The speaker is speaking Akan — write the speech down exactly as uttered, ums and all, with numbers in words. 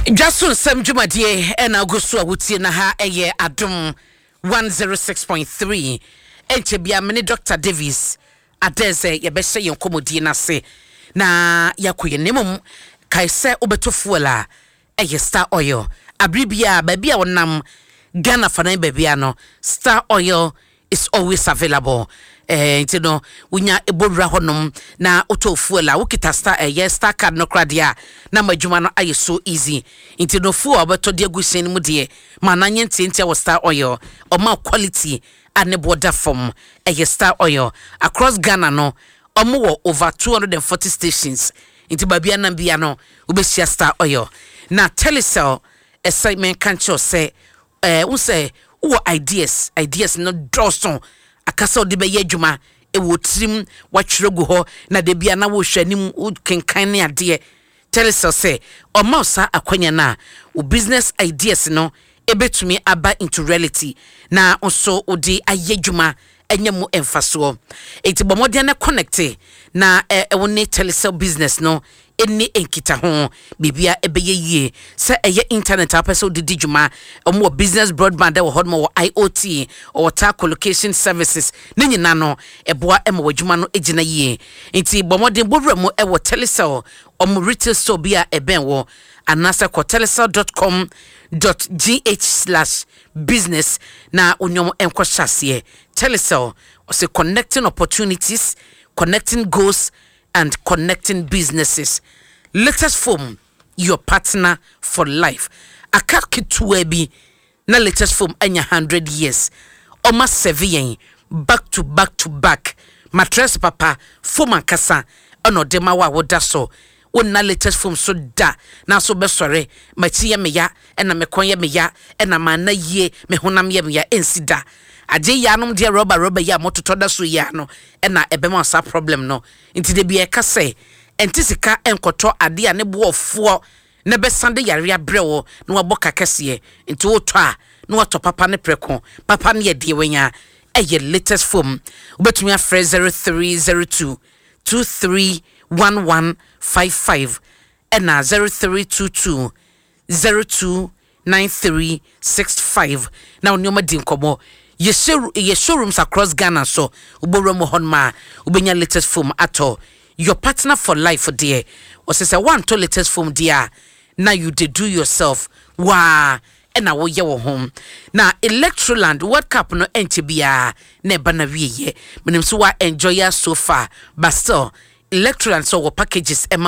Jason Sam Jumadie and Augusto Awuti na ha eye adum one oh six point three enchebia mini Doctor Davis adeze ye be hye yenkomodi na se na yakoye nemum kaise obeto fuela eye Star Oil abribia babia wonam Ghana fanan babia no Star Oil is always available. Eh, you know, unya ebodra honom na auto fuela ukita star eh, yes star card no kradia na madwuma no aye so easy. Into no fuel beto de agusen mu de mananye ntintia wo Star Oil o ma quality ane border form eh, Star Oil across Ghana no omo wo over two hundred forty stations. Into babia na bia no ubeshia Star Oil. Na Telecel excitement kancho say eh unse wo ideas ideas no drawson akasa odi be yedwuma e wo trim watweregu ho na de bia na wo hwanim kenkan ne ade Telecel say o mausa akwanya na wo business ideas no ebetumi aba into reality na onso odi ayedwuma enyemu emfaso enti bomode na connect na e woni Telecel business no eni enkita ho bibia ebeye yie se eye internet apeso didi dwuma omo business broadband e wo hodmo I O T or taco location services ne nyina no eboa ema wadwuma no egina yie enti bomode bowra mu e wo Telecel omo retail store bia eben wo anasa ko telecel dot com dot g h slash business na onyom enko hyase Telecel was connecting opportunities, connecting goals and connecting businesses. Latest Foam, your partner for life. Akaki tuwebi na latest Foam anya hundred years. Oma seven back to back to back. Mattress papa foam ankasa ono dema wa wodaso. Wona latest Foam so da na so besore machi ye meya ena mekonye meya ena mana ye me honam ye meya ensida. Aje yanom de rubber rubber ya mototoda so ya no ena ebema sa problem no nti de bia ka say entisika enkoto ade a ne boofo ne besande yare abrewo na waboka kese nti woto a na wato papa ne preko papa ne de wenya eye latest Foam ubetumi afre zero three zero two two three one one five five ena zero three two two zero two nine three six five na onyoma di nkomo ye showrooms across Ghana so uboromo honma ubenya latest Foam ato your partner for life for dear or say one to latest Foam dear now you did do yourself wa and now we your home now Electroland World Cup no entibia ne bana wiye menim so wa enjoy so far but still Electroland so packages ema